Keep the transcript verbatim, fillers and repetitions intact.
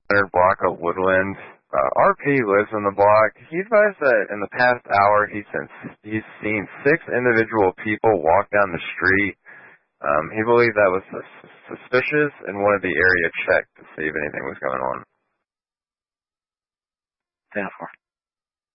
hundred block of Woodland. Uh, R P lives in the block. He advised that in the past hour he's seen, he's seen six individual people walk down the street. Um, he believed that was sus- suspicious and wanted the area checked to see if anything was going on. ten four.